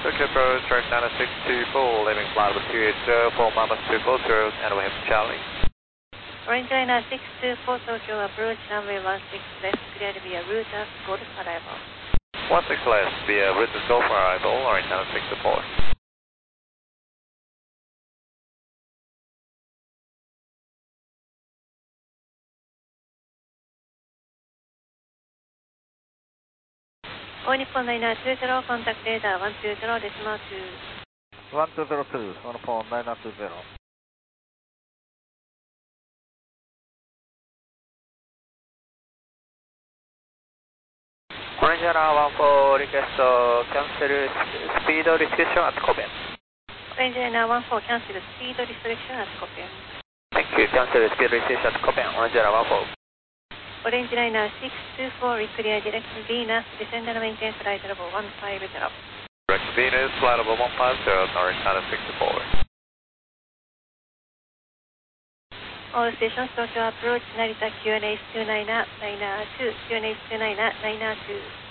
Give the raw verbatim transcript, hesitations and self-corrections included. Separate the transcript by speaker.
Speaker 1: Tokyo Approach, track nine six two four, leaving flight level two eight zero, four Mama two four zero, and we have Charlie.
Speaker 2: Orange Liner six two four Tokyo Approach, runway one six left, clear to be a route of Golf arrival.
Speaker 1: one six left, be a route to Golf arrival, Orange nine six two four.
Speaker 2: All Nippon Liner two zero, contact radar one two zero, decimal two.
Speaker 3: one two zero two, on phone nine two zero.
Speaker 1: Orange Liner one four, request cancel speed restriction at Kobe.
Speaker 2: Orange Liner one four, cancel speed restriction at Kobe.
Speaker 1: Thank you, cancel speed restriction at Kobe, Orange Liner one four.
Speaker 2: Orange Liner six two four, clear direction Venus, descend and maintain flight level one five zero.
Speaker 1: Direct Venus, flight level one five zero, Orange nine six two four.
Speaker 2: All stations, Tokyo Approach, Narita Q N H two niner, niner two, Q N H two niner, niner two.